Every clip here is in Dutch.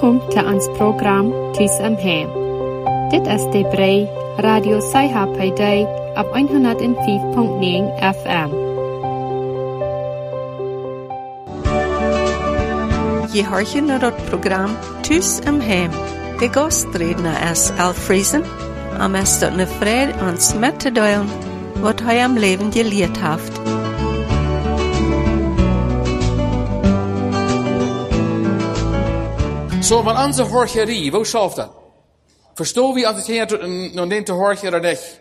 Welkom til ons program Tus om Hem. Dit is de Brei Radio Sci-Fi Day op 105.9 FM. Je hoort je naar het programma Tus om Hem. De gastredner is Al Friesen, en is tot een vrede ons met te delen wat hij am leven geleerd heeft. So, van onze horcherie, wo schafft dat? Verstoor wie als het hier nog niet te horchen oder nicht?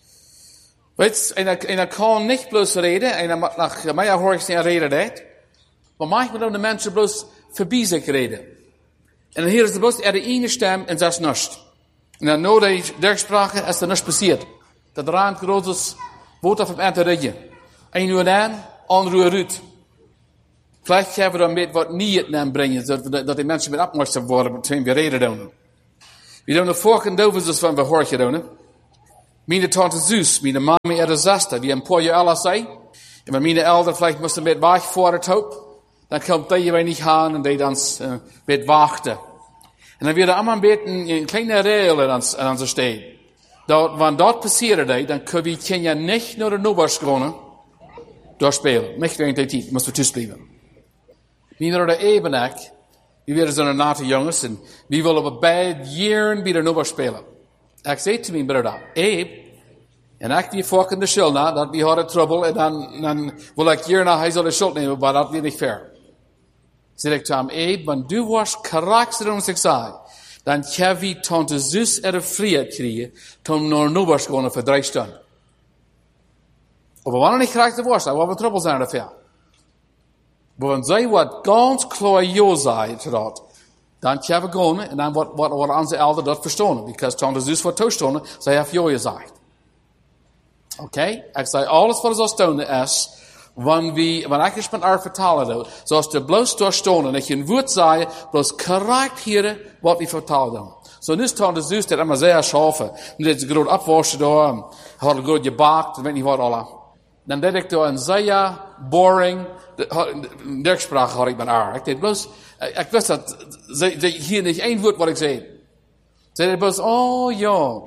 Weet, einer kann nicht bloß reden, einer macht nach meiner Horchen reden dat. Maar manchmal doen de mensen bloß voorbij zich reden. En dan hier is de bloß de ene stem en dat is niks. En dan na die dergsprache is er niks passiert. Dat raam groot is, woord af op aan te reden. Een uur aan, andere uur uit. Vielleicht gaan we dan met wat niet aanbrengen, dat die mensen met opmerkzaam worden, met we reden doen. We doen de vorige dovens van we hoortje doen. Mijn tante Zeus, mijn mama er de zesde, wie een paar jaar alles zei. En mijn elder vielleicht moesten met wacht voor het hoop. Dan komt die wij niet gaan en die dan met wachten. En dan weer allemaal een beetje een kleine regel in onze stad. Dat, wanneer dat passiert, dan kunnen we je niet naar de Noberskonen doorspelen. Niet wegen die tijd, moesten we thuis blijven. We naar de Ebenek, we waren zo'n nate jongens en we willen op beide jaren bij de Nober spelen. Ik zei te mijn broer, Abe, en ik die volk in de schuld na, dat we hadden trouble en dan wil ik hierna hij zal de schuld nemen, maar dat weer niet fair. Zei ik te hem, Abe, want du was karakter om zich zei, dan kan we tante Zeus de vrijheid krijgen, om naar Nober te gaan voor 3 stunden. Of we waren niet karakter was, dan waren we trouble zijn ervoor. Maar zij wat ganz klar ja zei, dan kan we gaan en dan wat onze elder dat verstaan. Because tante Zeus wat toestaan, zij heeft ja gezegd. Oké? Ik zei, alles wat ons doen is, wanneer ik met haar vertalen doe, zoals de bloos doorstaan en ik een woord zei, bloos correct hier wat we vertalen doen. So nu is tante Zeus dat immer sehr schaffen. Nu dat ze groot afwassen daar, had goed gebakt, weet niet wat alle. Dan deed ik daar een zeer boring dergsprache had ik met haar. Ik deed bloos, ik wist dat ze hier niet één woord wat ik zei. Ze deed bloos, oh ja,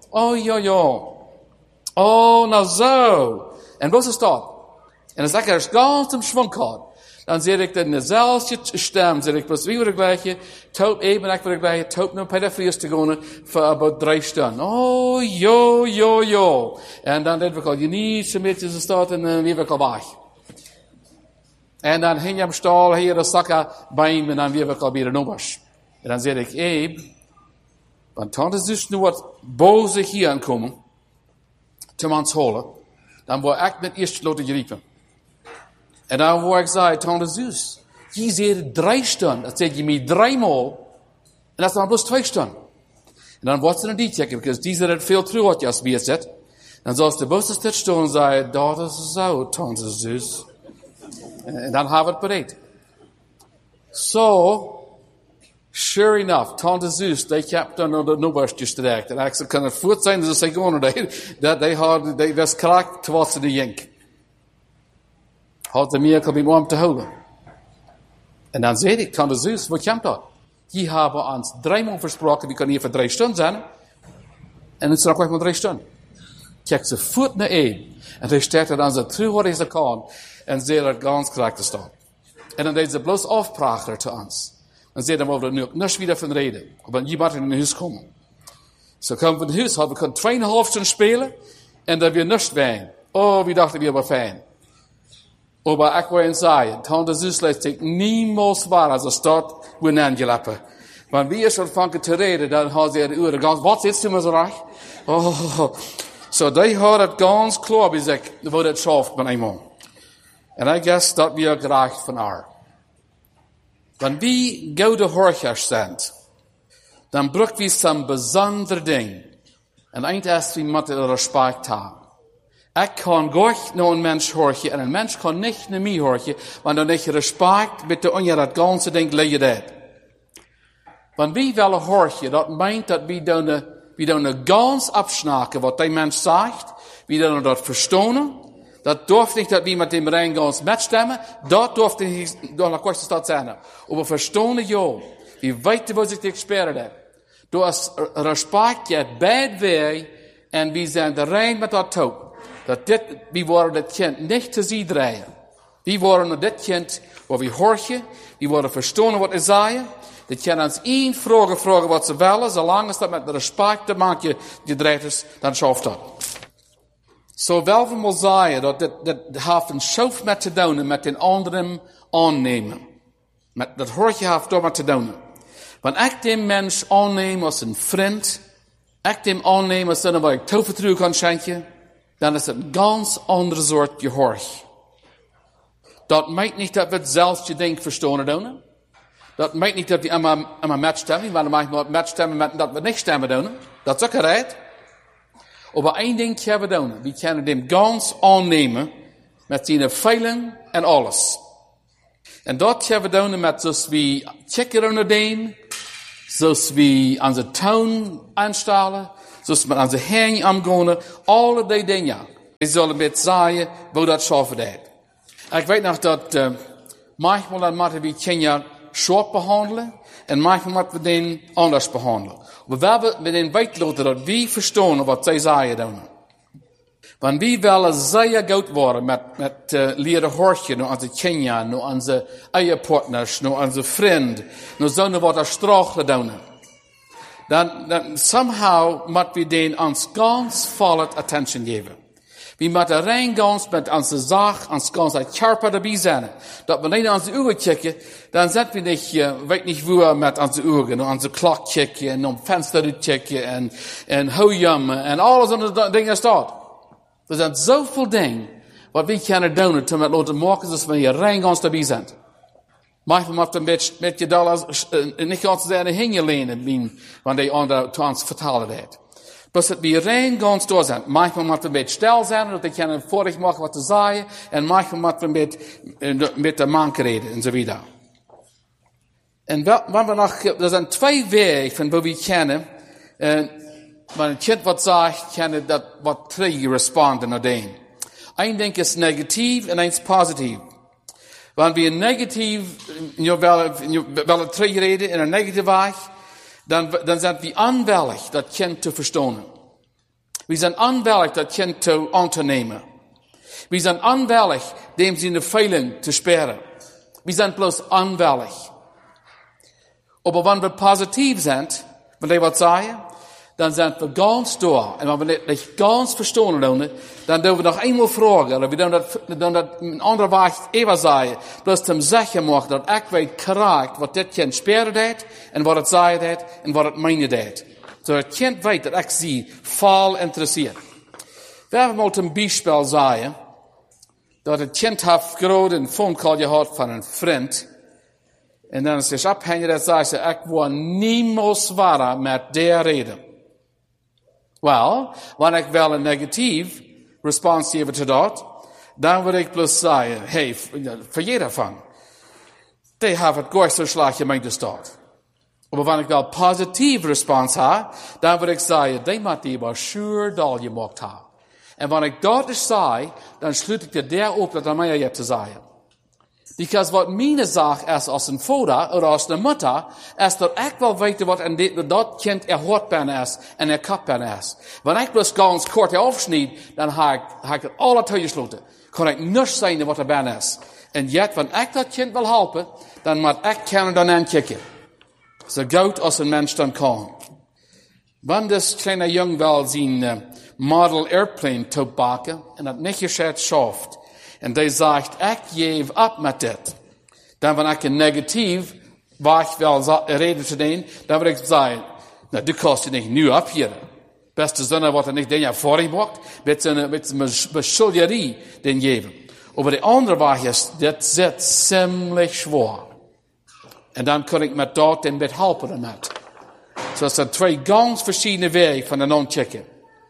oh nou zo. En bloos is dat. En als ik er ganz im Schwung had, dan zei ik dat in dezelfde stem, zei ik bloos, wie wil ik gleiche, toop even, ik wil gleiche, toop nou bij de vlees te gaan voor about 3 stunden. Oh, jo. En dan deed ik al, je niet zo met je staat en dan weer ik al weg. En dan hing je am stal, hier de zakken bij hem en dan weer ik al bij de nummers. En dan zei ik, Abe, want tante Zeus nu wat boze hier aankomen, te ons holen, dan word ik met eerst laten geriepen. En dan word ik zei, tante Zeus, je zegt 3 stunden, dat zeg je mij 3 maal, en dat is dan bloos 2 stunden. En dan wordt ze een die checken, because die zegt het veel terug wat je als wie het zegt. Dan zal ze de boze stil staan en zei, dat is zo, tante Zeus. En dan hebben we het bereid. So, sure enough, tante Zeus, die kept dan naar de nummers gestrekt. En ik kan het voort zijn dat ze gewoon dat die was kracht towards de jink. Had de meer kan om te houden. En dan zei ik, tante Zeus, wat komt dat? Die hebben ons 3 maal versproken, we kunnen hier voor 3 stunden zijn. En het is nog maar 3 stunden. Kijk ze voet naar één. En hij steekt er dan zo terug wat hij kan. En zei er ganz kracht te staan. En dan deed ze bloos afpraten te ons. En zei dan we nu niks weer van reden. Want je moet in het huis komen. Zo kwam van het huis, hadden we 2,5 stunden spelen. En dan weer niks wijn. Oh, we dachten weer wat fijn. Maar ik wil eens zeggen, tante Zeus laat zich niemals waar als er staat, we aangelappen. Want wie is er van te reden, dan had ze de uren ganz, wat zit ze me zo recht? Oh, so die had het ganz klar bij zich, wat het schaft met eenmaal. En ik guess dat we graag van haar. Wanneer we goede horchers zijn, dan braucht we zo'n bijzonder ding. En eindelijk we moeten respect hebben. Ik kan goed naar een mens horchen en een mens kan niet naar mij horchen, want dan niet respect met de onje dat ganze ding leid dat. Wanneer we willen horchen, dat meint dat we doen gans afsnaken wat die mens zegt, we doen dat verstaan, Dat durft nicht, dass wir mit dem Reingans mitstemmen. Dat durft nicht, door naar korte stad zijn. Aber verstonen jou, wie weet was ik dich gesperrt heb. Du hast respect, je hebt beide wij, en we zijn de rein met dat ook. Dat dit, we worden dit kind niet te zien draaien. We worden dit kind, waar we horen, we worden verstonen wat Isaiah. Dat kan ons één vragen wat ze willen, zolang als dat met respect te maken je draait is, dan schaft dat. Zo wel van Mosiah, dat heeft een schoof met te doen, met den anderen aannemen. Dat hoort je heeft door met te doen. Wanneer ik die mens aanneem als een vriend, ik die aanneem als een waar ik toevertrouwen kan schenken, dan is het een ganz andere soort gehoor. Dat meint niet dat we het zelfs je ding verstaan doen. Dat meint niet dat we allemaal matchstemmen, maar dan mag je matchstemmen met dat we niet stemmen doen. Dat is ook eruit. Maar één ding kunnen we doen. We kunnen hem ganz aannemen met zijn feilen en alles. En dat kunnen we doen met zoals we checken onder deen, zoals we onze toon aanstellen, zoals we onze heen omgaan, alle die dingen. We zullen met zeggen hoe dat schaffen dat. Ik weet nog dat manchmal dan moeten we kinderen schop behandelen en manchmal moeten we den anders behandelen. Maar we hebben den weten dat we verstaan wat zij zeggen doen. Want we willen zeer goed worden met leren horen naar onze kinderen, naar onze eigen partners, naar onze vrienden, naar zo'n wat er strafelen doen. Dan somehow moeten we den ons ganz volle attention geven. We moeten reingans met onze zaak, ons ganze körper erbij zijn. Dat we niet naar onze uren kijken, dan zijn we niet, weet niet hoe met onze uren, naar onze klok kijken, en naar venster kijken, en houjammen, en alles andere dingen staat. Er zijn zoveel dingen, wat we kunnen doen, om het laten maken, zodat we hier reingans erbij zijn. Manchmal moet een beetje dollars, niet ganz zijn hingen lenen, wanneer die andere to ons vertalen heeft. Dus dat we rein ganz door zijn. Manchmal moeten we een beetje stil zijn, dat ik kan vorig maken wat te zeggen. En manchmal moeten we een beetje mank reden, en zo verder. En wat we nog, er zijn twee wegen van waar we kennen, wanneer een kind wat zegt, kennen dat wat terug responden naar ding. Eén ding is negatief en één is positief. Wanneer we negatief, je wel terugreden in een negatieve weg, dan zijn we aanwillig dat kind te verstaan. We zijn aanwillig dat kind te aan te nemen. We zijn aanwillig dem zijn feilen te speren. We zijn plus aanwillig. Maar wanneer we positief zijn, wanneer we wat zeggen, dan zijn we ganz door. En wanneer we niet ganz verstaan doen, dan doen we nog eenmaal vragen. We doen dat een andere weg even zeggen. Plus hem zeggen mag dat ik weet correct wat dit kind speren deed, en wat het zeggen deed, en wat het meenen deed. Zodat het kind weet dat ik zie vol interesseert. We hebben mal een bijspel zeggen, dat het kind heeft groot een phone call gehad van een vriend. En dan is het afhangig dat zegt ze, ik wil niemals zwaren met der reden. Wel, wanneer ik wel een negatief respons geef tot dat, dan wil ik plus zeggen, hey, voor je daarvan. Die heeft het goeie slag gemeente staat. Maar wanneer ik wel positief respons heb, dan wil ik zeggen, die moet die maar sure dal gemaakt hebben. En wanneer ik dat is zei, dan sluit ik er daar op dat er mij hebt te zeggen. Because wat mijn zaak is als een vader of als een moeder, is dat ik wel weet wat dat kind hart ben is en kap ben is. Wanneer ik dus ganz kort afsnijd, dan ga ik het alle toegesloten. Kan ik niets zijn wat ben is. En jet, wanneer ik dat kind wil helpen, dan moet ik kunnen dan aankijken. Zo goed als een mens dan kan. Wanneer dus kleine jong wel zijn model airplane te bakken en dat niet gezet schaft. En die zegt, ik geef op met dit. Dan wanneer ik een negatief, waar ik wel reden te doen, dan wil ik zeggen, nou, du kost je niet nu op hier. Beste zonne wat er niet dingen voor je maakt, met een beschuldiging den geven. Maar de andere weg is, dit zit ziemlich zwaar. En dan kan ik met dat en met helpen ermee. So dat zijn twee ganz verschillende wegen van de non-checken.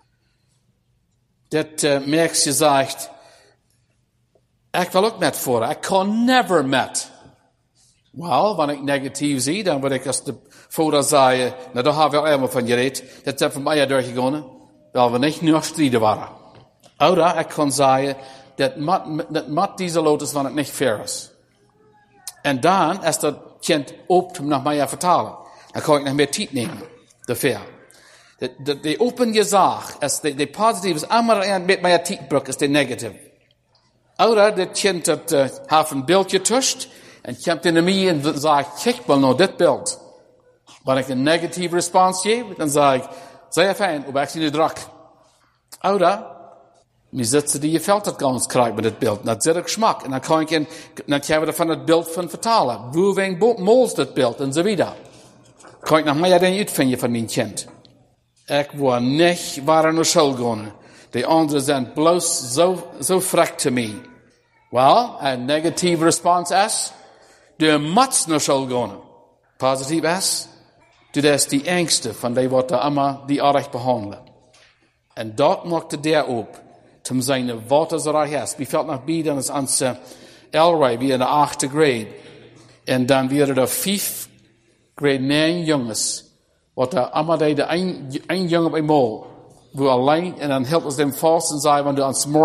Dit merkt je zegt, ik wil ook met voeren. Ik kan never met. Wel, wanneer ik negatief zie, dan wil ik als de vader zeggen, nou, daar hebben we helemaal van gereed. Dat zijn van mij doorgegaan, dat we niet nog strijden waren. Oder ik kan zeggen, dat mat diese lotus van het niet fair is. En dan, als dat kind opent om naar mij vertalen, dan kan ik nog meer tijd nemen, de fair. De open gezag, als de positief is, allemaal met mij tijd bruk, is de negatief. Oder dat kind dat heeft een beeldje tussen, en komt in de mij en zegt, kijk wel naar dit beeld. Wanneer ik een negatieve respons geef, dan zeg ik, sehr fijn, ob ik zie nu druk. Oder, wie zitten die je veld dat ganz krijgt met het beeld. Dat zit ik smak. En dan kan ik we van het beeld van vertalen. Hoe weng mols dat beeld en zo wieder. Kan ik nog meer dan uitvinden van mijn kind. Ik wil niet waar naar school gaan. De anderen zijn bloos zo frek te mij. Wel, een negatieve respons is, de moet naar school gaan. Positief is, dat is die angsten van die wat allemaal die aardig behandelen. En dat maakte der op, om zijn woorden zo reich is. Wie fällt nog bij, dan is onze Elray, wie in de 8e grade. En dan weer er 5 grade 9 jongens, wat allemaal die een jongen op een mol, wo alleen, en dan hield ons dem vast en zei, wanneer du ans